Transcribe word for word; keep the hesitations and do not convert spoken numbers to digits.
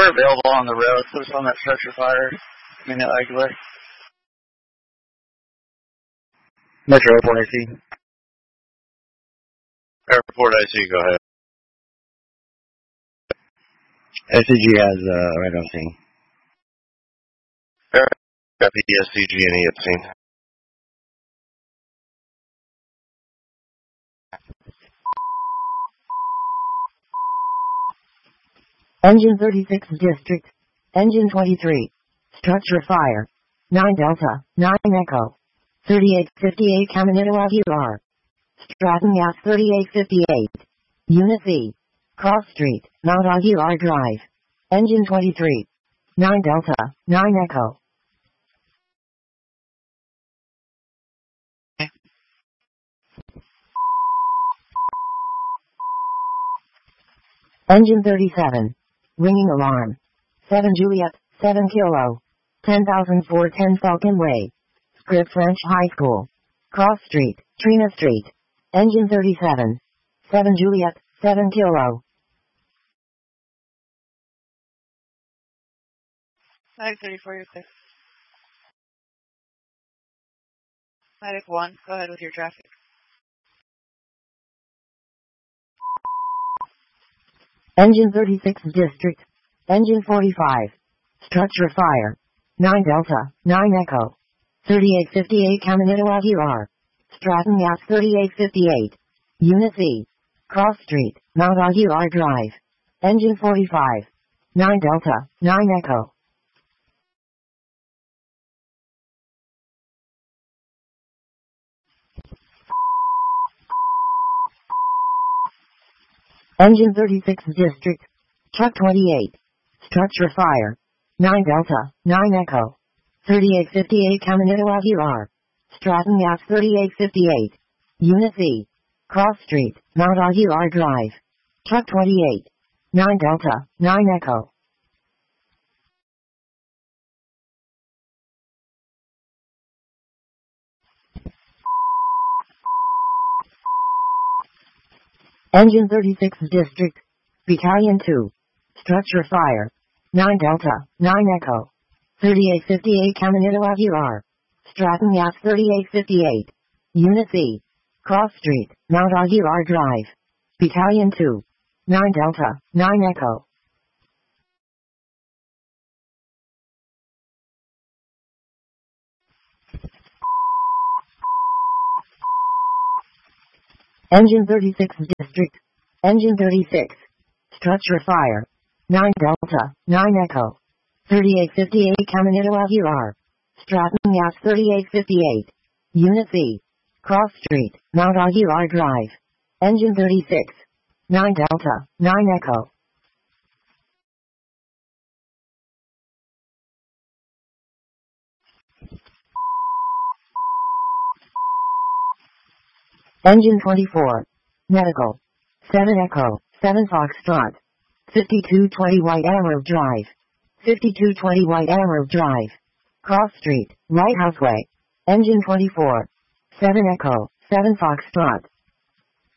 you're available on the rail, put us on that structure fire. I mean, that Aguilar. Metro Airport I C. Airport I C, go ahead. S C G has uh, right on scene. Copy S C G and E at scene. Engine thirty-six District. Engine twenty-three. Structure fire. nine Delta, nine Echo. thirty-eight fifty-eight Caminito Aguilar. Stratton Gas thirty-eight fifty-eight. Unit V. Cross Street, Mount Aguilar Drive. Engine twenty-three. nine Delta, nine Echo. Engine thirty-seven. Ringing alarm. seven Juliet, seven Kilo. ten thousand four ten Falcon Way. Script French High School. Cross Street, Trina Street. Engine thirty-seven. seven Juliet, seven Kilo. nine thirty-four, you're clear. Medic one, go ahead with your traffic. Engine thirty-six District. Engine forty-five. Structure fire. nine Delta, nine Echo. thirty-eight fifty-eight Caminito Aguilar. Stratton Gas thirty-eight fifty-eight. Unit V. Cross Street, Mount Aguilar Drive. Engine forty-five. nine Delta, nine Echo. Engine thirty-six District. Truck twenty-eight. Structure fire. nine Delta, nine Echo. thirty-eight fifty-eight Caminito Aguilar. Stratton Gas thirty-eight fifty-eight. Unit V. Cross Street, Mount Aguilar Drive. Truck twenty-eight. nine Delta, nine Echo. Engine thirty-six District. Battalion two. Structure fire. nine Delta, nine Echo. thirty-eight fifty-eight Caminito Aguilar. Stratton Gas thirty-eight fifty-eight. Unit V. Cross Street, Mount Aguilar Drive. Battalion two. nine Delta, nine Echo. Engine thirty-six District. Engine thirty-six. Structure fire. nine Delta, nine Echo. thirty-eight fifty-eight Caminito Aguilar. Stratton Gas thirty-eight fifty-eight. Unit V. Cross Street, Mount Aguilar Drive. Engine thirty-six. nine Delta, nine Echo. Engine twenty-four. Medical. seven Echo, seven Foxtrot. fifty-two twenty White Emerald Drive. fifty-two twenty White Emerald Drive. Cross Street, Lighthouse Way. Engine twenty-four. seven Echo, seven Foxtrot.